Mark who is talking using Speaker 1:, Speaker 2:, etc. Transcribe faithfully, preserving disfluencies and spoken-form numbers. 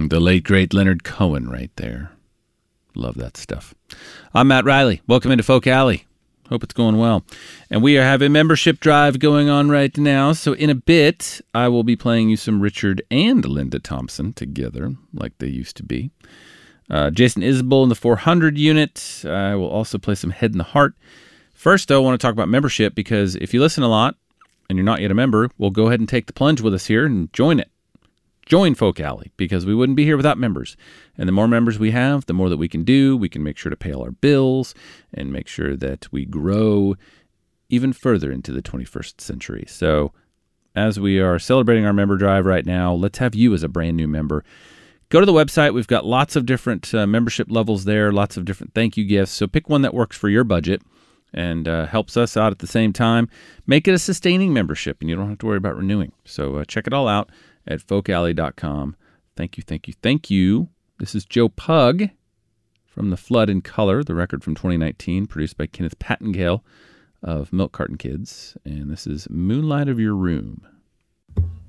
Speaker 1: Mm, the late, great Leonard Cohen right there. Love that stuff. I'm Matt Riley. Welcome into Folk Alley. Hope it's going well. And we are having a membership drive going on right now. So in a bit, I will be playing you some Richard and Linda Thompson together, like they used to be. Uh, Jason Isbell in the four hundred unit. I will also play some Head in the Heart. First, though, I want to talk about membership, because if you listen a lot and you're not yet a member, well, go ahead and take the plunge with us here and join it. Join Folk Alley, because we wouldn't be here without members. And the more members we have, the more that we can do. We can make sure to pay all our bills and make sure that we grow even further into the twenty-first century. So as we are celebrating our member drive right now, let's have you as a brand new member. Go to the website. We've got lots of different uh, membership levels there, lots of different thank you gifts. So pick one that works for your budget and uh, helps us out at the same time. Make it a sustaining membership, and you don't have to worry about renewing. So uh, check it all out at folk alley dot com. Thank you, thank you, thank you. This is Joe Pug from The Flood in Color, the record from twenty nineteen, produced by Kenneth Pattingale of Milk Carton Kids. And this is Moonlight of Your Room.